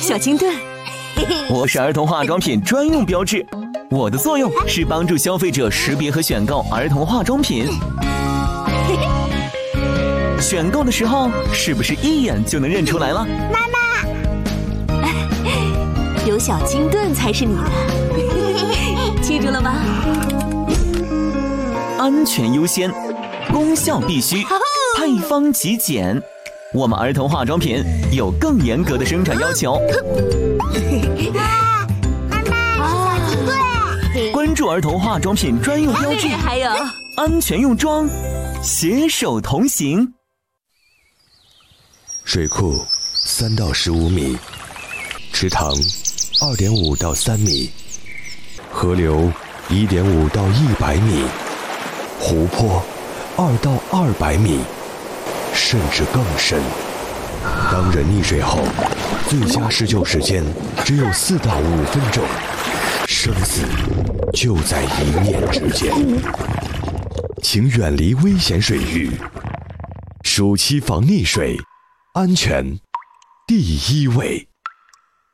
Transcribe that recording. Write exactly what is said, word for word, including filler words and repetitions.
小金盾。 我是儿童化妆品专用标志，我的作用是帮助消费者识别和选购儿童化妆品。选购的时候，是不是一眼就能认出来了？ 妈妈， 有小金盾才是你的，记住了吗？ 安全优先，功效必须，配方极简。我们儿童化妆品有更严格的生产要求。 啊，妈妈，小金盾。 关注儿童化妆品专用标志， 还有安全用妆，携手同行。 水库三到十五米，池塘二点五到三米，河流一点五到一百米，湖泊二到二百米，甚至更深。当人溺水后，最佳施救时间只有四到五分钟，生死就在一念之间。请远离危险水域，暑期防溺水，安全第一位。